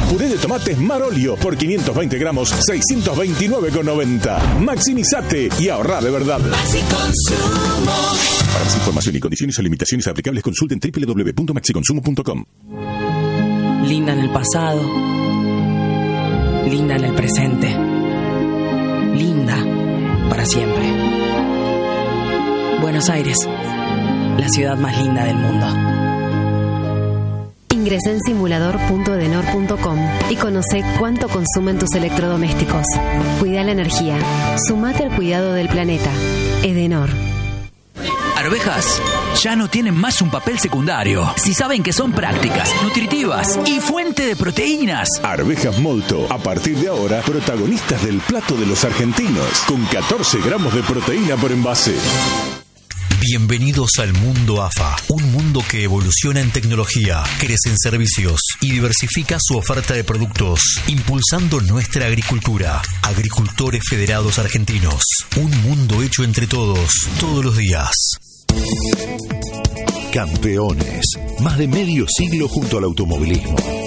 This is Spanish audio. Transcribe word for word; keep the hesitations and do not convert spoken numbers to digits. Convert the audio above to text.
Puré de tomates Marolio por quinientos veinte gramos, seiscientos veintinueve con noventa. Maximizate y ahorrá de verdad. Maxi Consumo. Para más información y condiciones o limitaciones aplicables, consulten doble u doble u doble u punto maxi consumo punto com. Linda en el pasado, linda en el presente, linda para siempre. Buenos Aires, la ciudad más linda del mundo. Ingresa en simulador punto edenor punto com y conoce cuánto consumen tus electrodomésticos. Cuida la energía. Sumate al cuidado del planeta. Edenor. Arvejas ya no tienen más un papel secundario. Si saben que son prácticas, nutritivas y fuente de proteínas. Arvejas Molto, a partir de ahora, protagonistas del plato de los argentinos, con catorce gramos de proteína por envase. Bienvenidos al mundo A F A, un mundo que evoluciona en tecnología, crece en servicios y diversifica su oferta de productos, impulsando nuestra agricultura. Agricultores Federados Argentinos, un mundo hecho entre todos, todos los días. Campeones, más de medio siglo junto al automovilismo.